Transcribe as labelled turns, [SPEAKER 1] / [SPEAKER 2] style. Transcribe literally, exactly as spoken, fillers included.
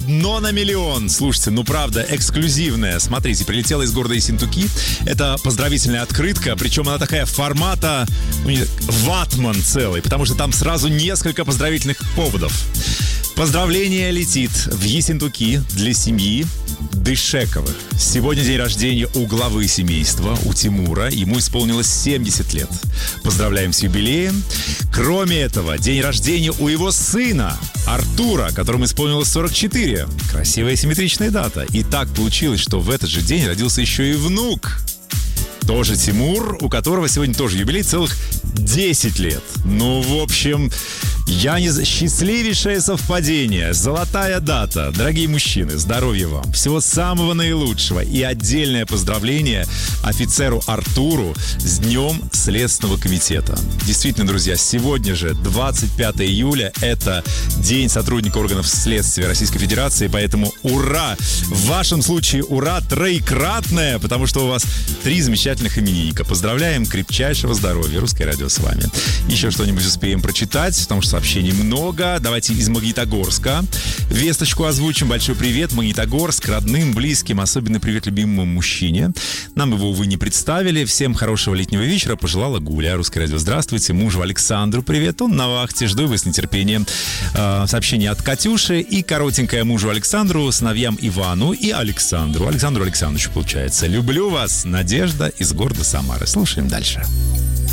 [SPEAKER 1] одно на миллион. Слушайте, ну правда, эксклюзивная. Смотрите, прилетела из города Ессентуки. Это поздравительная открытка, причем она такая формата ну, ватман целый, потому что там сразу несколько поздравительных поводов. Поздравление летит в Ессентуки для семьи Дышековых. Сегодня день рождения у главы семейства, у Тимура. Ему исполнилось семьдесят лет. Поздравляем с юбилеем. Кроме этого, день рождения у его сына Артура, которому исполнилось сорок четыре. Красивая симметричная дата. И так получилось, что в этот же день родился еще и внук. Тоже Тимур, у которого сегодня тоже юбилей целых десять лет. Ну, в общем, я не... счастливейшее совпадение. Золотая дата. Дорогие мужчины, здоровья вам. Всего самого наилучшего. И отдельное поздравление офицеру Артуру с Днем Следственного комитета. Действительно, друзья, сегодня же, двадцать пятого июля, это День сотрудника органов следствия Российской Федерации. Поэтому ура! В вашем случае ура троекратное, потому что у вас три замечательных именинника. Поздравляем, крепчайшего здоровья. Русское радио с вами. Еще что-нибудь успеем прочитать, потому что сообщений много. Давайте из Магнитогорска весточку озвучим. Большой привет, Магнитогорск, родным, близким, особенно привет любимому мужчине. Нам его, увы, не представили. Всем хорошего летнего вечера пожелала Гуля. Русское радио, здравствуйте. Мужу Александру привет. Он на вахте. Жду его с нетерпением. Э, сообщение от Катюши и коротенькое мужу Александру, сыновьям Ивану и Александру. Александру Александровичу, получается. Люблю вас. Надежда из города Самары. Слушаем дальше.